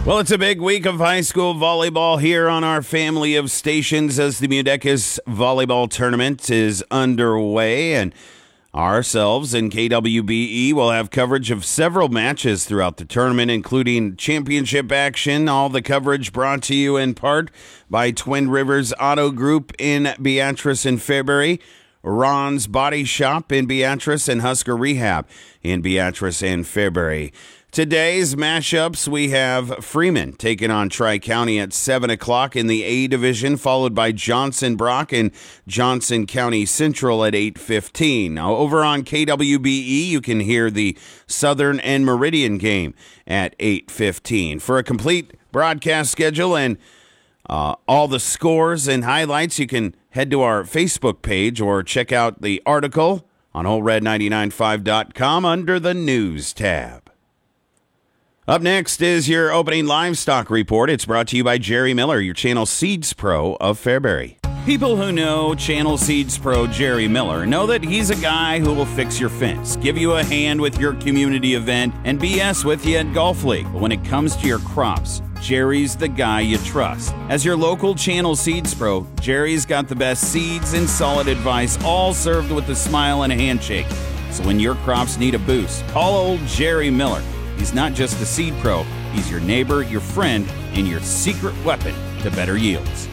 Well, it's a big week of high school volleyball here on our family of stations as the Mudecas Volleyball Tournament is underway, and ourselves and KWBE will have coverage of several matches throughout the tournament, including championship action. All the coverage brought to you in part by Twin Rivers Auto Group in Beatrice and Fairbury, Ron's Body Shop in Beatrice, and Husker Rehab in Beatrice and Fairbury. Today's mashups, we have Freeman taking on Tri-County at 7 o'clock in the A Division, followed by Johnson Brock and Johnson County Central at 8:15. Now, over on KWBE, you can hear the Southern and Meridian game at 8:15. For a complete broadcast schedule and all the scores and highlights, you can head to our Facebook page or check out the article on WholeRed995.com under the News tab. Up next is your opening livestock report. It's brought to you by Jerry Miller, your Channel Seeds Pro of Fairbury. People who know Channel Seeds Pro Jerry Miller know that he's a guy who will fix your fence, give you a hand with your community event, and BS with you at Golf League. But when it comes to your crops, Jerry's the guy you trust. As your local Channel Seeds Pro, Jerry's got the best seeds and solid advice, all served with a smile and a handshake. So when your crops need a boost, call old Jerry Miller. He's not just a seed pro, he's your neighbor, your friend, and your secret weapon to better yields.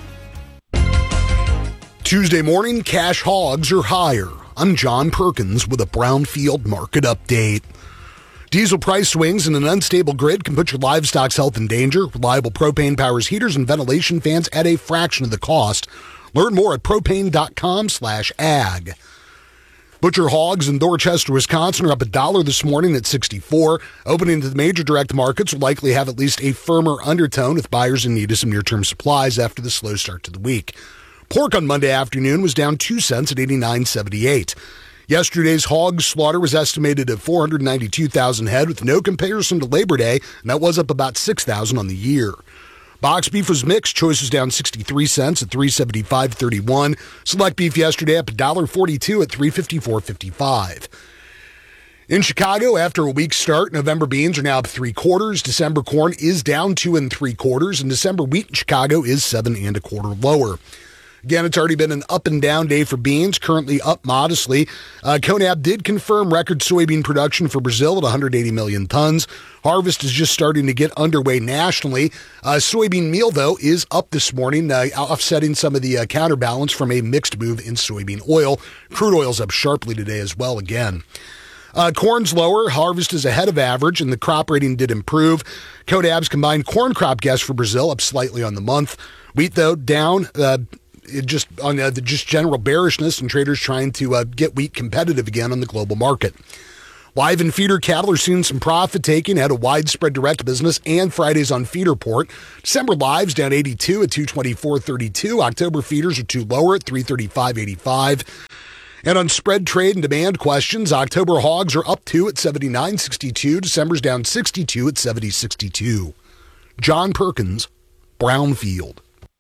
Tuesday morning, cash hogs are higher. I'm John Perkins with a Brownfield market update. Diesel price swings and an unstable grid can put your livestock's health in danger. Reliable propane powers heaters and ventilation fans at a fraction of the cost. Learn more at propane.com/ag. Butcher hogs in Dorchester, Wisconsin are up $1 this morning at 64. Opening to the major direct markets will likely have at least a firmer undertone with buyers in need of some near-term supplies after the slow start to the week. Pork on Monday afternoon was down 2 cents at 89.78. Yesterday's hog slaughter was estimated at 492,000 head with no comparison to Labor Day, and that was up about 6,000 on the year. Box beef was mixed. Choice was down 63 cents at $375.31. Select beef yesterday up $1.42 at $354.55. In Chicago, after a weak start, November beans are now up 3/4. December corn is down 2 3/4, and December wheat in Chicago is 7 1/4 lower. Again, it's already been an up and down day for beans, currently up modestly. CONAB did confirm record soybean production for Brazil at 180 million tons. Harvest is just starting to get underway nationally. Soybean meal, though, is up this morning, offsetting some of the counterbalance from a mixed move in soybean oil. Crude oil's up sharply today as well again. Corn's lower, harvest is ahead of average, and the crop rating did improve. CONAB's combined corn crop guess for Brazil up slightly on the month. Wheat, though, down just on the general bearishness and traders trying to get wheat competitive again on the global market. Live and feeder cattle are seeing some profit taking out of widespread direct business and Fridays on feeder port. December lives down 82 at 224.32. October feeders are 2 lower at 335.85. And on spread trade and demand questions, October hogs are up 2 at 79.62. December's down 62 at 70.62. John Perkins, Brownfield.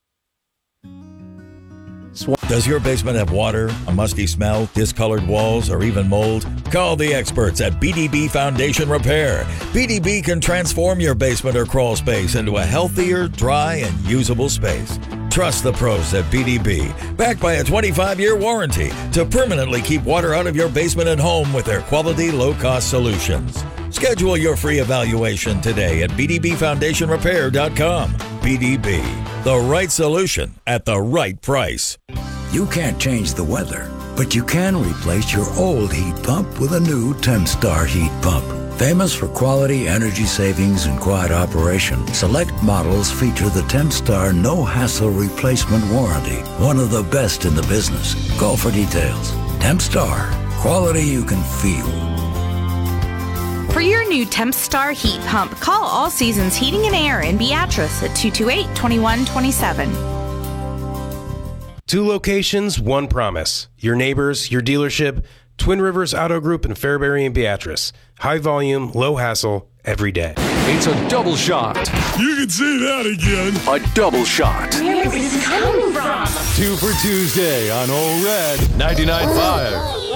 Does your basement have water, a musty smell, discolored walls, or even mold? Call the experts at BDB Foundation Repair. BDB can transform your basement or crawl space into a healthier, dry, and usable space. Trust the pros at BDB, backed by a 25-year warranty to permanently keep water out of your basement and home with their quality, low-cost solutions. Schedule your free evaluation today at bdbfoundationrepair.com. BDB, the right solution at the right price. You can't change the weather, but you can replace your old heat pump with a new Tempstar heat pump. Famous for quality, energy savings, and quiet operation, select models feature the Tempstar no-hassle replacement warranty, one of the best in the business. Call for details. Tempstar, quality you can feel. For your new Tempstar heat pump, call All Seasons Heating and Air in Beatrice at 228-2127. 2 locations, 1 promise. Your neighbors, your dealership, Twin Rivers Auto Group in Fairbury and Beatrice. High volume, low hassle, every day. It's a double shot. You can say that again. A double shot. Where is this coming from? 2 for Tuesday on Old Red 99.5.